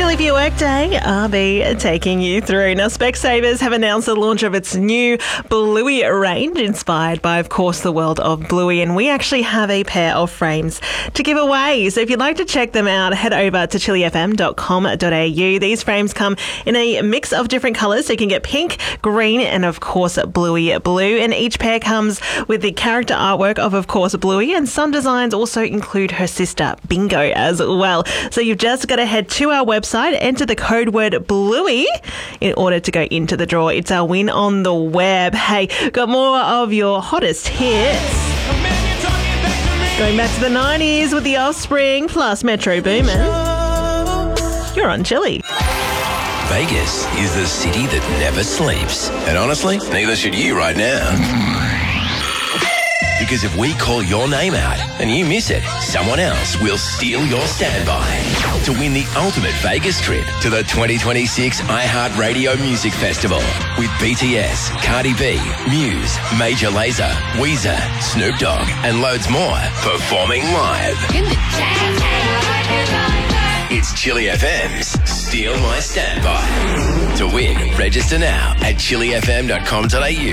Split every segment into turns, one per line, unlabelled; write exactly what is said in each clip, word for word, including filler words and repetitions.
Nearly for your workday, I'll be taking you through. Now, Specsavers have announced the launch of its new Bluey range, inspired by, of course, the world of Bluey. And we actually have a pair of frames to give away. So if you'd like to check them out, head over to chili f m dot com dot a u. These frames come in a mix of different colours. So you can get pink, green, and, of course, Bluey blue. And each pair comes with the character artwork of, of course, Bluey. And some designs also include her sister, Bingo, as well. So you've just got to head to our website, enter the code word Bluey in order to go into the draw. It's our win on the web. Hey, got more of your hottest hits. Going back to the nineties with The Offspring plus Metro Boomin. You're on Chili.
Vegas is the city that never sleeps. And honestly, neither should you right now. Because if we call your name out and you miss it, someone else will steal your standby to win the ultimate Vegas trip to the twenty twenty-six iHeartRadio Music Festival with B T S, Cardi B, Muse, Major Lazer, Weezer, Snoop Dogg, and loads more performing live. It's Chili F M's Steal My Standby. To win, register now at chili f m dot com dot a u.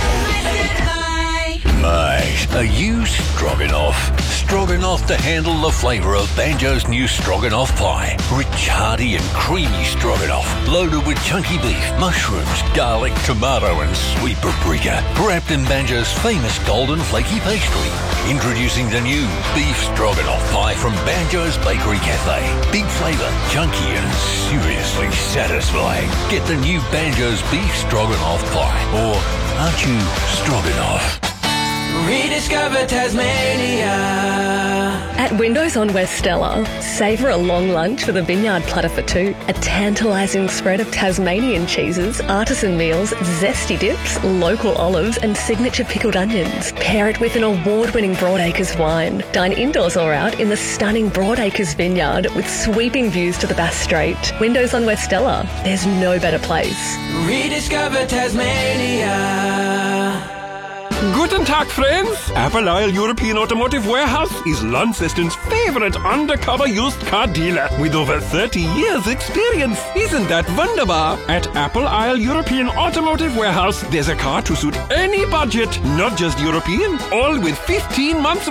Mate, are you stroganoff? Stroganoff to handle the flavour of Banjo's new stroganoff pie. Rich, hearty and creamy stroganoff, loaded with chunky beef, mushrooms, garlic, tomato and sweet paprika. Wrapped in Banjo's famous golden flaky pastry. Introducing the new beef stroganoff pie from Banjo's Bakery Cafe. Big flavour, chunky and seriously satisfying. Get the new Banjo's beef stroganoff pie. Or aren't you stroganoff?
Rediscover Tasmania.
At Windows on West Stella, savour a long lunch with a vineyard platter for two, a tantalising spread of Tasmanian cheeses, artisan meals, zesty dips, local olives and signature pickled onions. Pair it with an award-winning Broadacres wine. Dine indoors or out in the stunning Broadacres vineyard with sweeping views to the Bass Strait. Windows on West Stella, there's no better place.
Rediscover Tasmania.
Guten Tag, friends! Apple Isle European Automotive Warehouse is Launceston's favorite undercover used car dealer with over thirty years experience. Isn't that wunderbar? At Apple Isle European Automotive Warehouse, there's a car to suit any budget, not just European, all with fifteen months